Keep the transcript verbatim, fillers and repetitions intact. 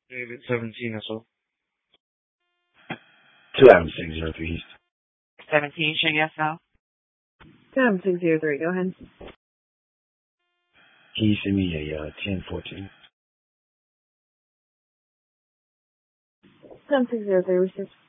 David seventeen as well. two Adam six zero three East. seventeen, show yes now. two Adam six zero three, go ahead. Can you send me a uh, ten fourteen? two Adam six zero three, received.